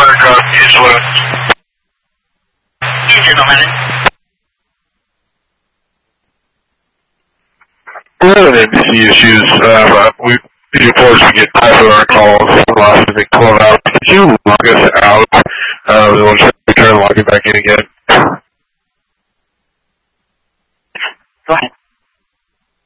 aircraft east-west. Engine 11. We're having NBC issues. We reports we get 5 of our calls for the last, I think, 12 hours. Could you log us out? We'll try to log it back in again. Go ahead.